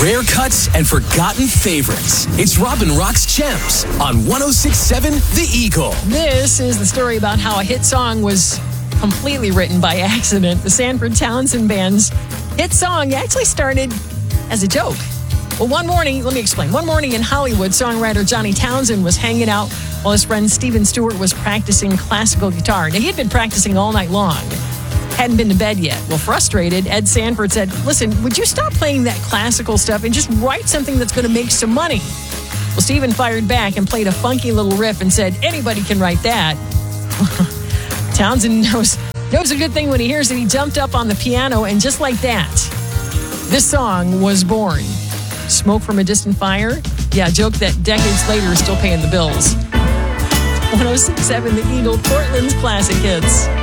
Rare cuts and forgotten favorites. It's Robin Rock's Gems on 106.7 The Eagle. This is the story about how a hit song was completely written by accident. The Sanford Townsend Band's hit song actually started as a joke. Well, one morning, let me explain. One morning in Hollywood, songwriter Johnny Townsend was hanging out while his friend Stephen Stewart was practicing classical guitar. Now, he had been practicing all night long. Hadn't been to bed yet. Well, frustrated, Ed Sanford said, listen, would you stop playing that classical stuff and just write something that's going to make some money? Well, Stephen fired back and played a funky little riff and said, anybody can write that. Townsend knows a good thing when he hears it. He jumped up on the piano, and just like that, this song was born. Smoke from a Distant Fire? Yeah, a joke that decades later is still paying the bills. 106.7 The Eagle, Portland's classic hits.